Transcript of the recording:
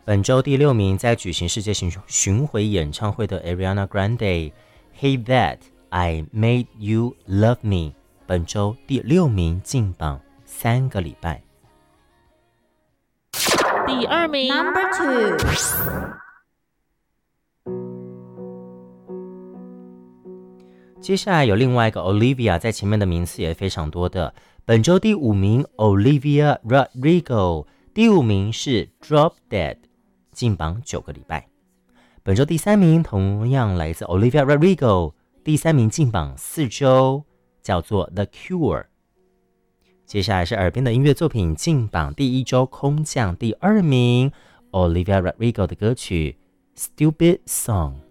本周第6名在举行世界巡回演唱会的 Ariana Grande Hate That I Made You Love Me 本周第6名进榜3个礼拜。 第2名 Number 2。 接下来有另外一个 Olivia 在前面的名次也非常多的，本周第5名 Olivia Rodrigo， 第5名是 Drop Dead， 进榜9个礼拜。本周第3名同样来自 Olivia Rodrigo， 第3名进榜4周，叫做 The Cure。 接下来是耳边的音乐作品，进榜第1周空降第2名 Olivia Rodrigo 的歌曲 Stupid Song。